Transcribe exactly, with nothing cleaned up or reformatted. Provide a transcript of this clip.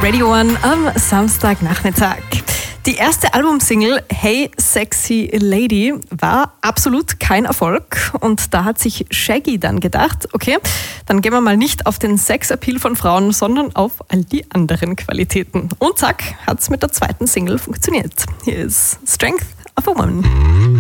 Radio One am Samstagnachmittag. Die erste Albumsingle Hey Sexy Lady war absolut kein Erfolg und da hat sich Shaggy dann gedacht, okay, dann gehen wir mal nicht auf den Sexappeal von Frauen, sondern auf all die anderen Qualitäten. Und zack, hat's mit der zweiten Single funktioniert. Hier ist Strength of a Woman.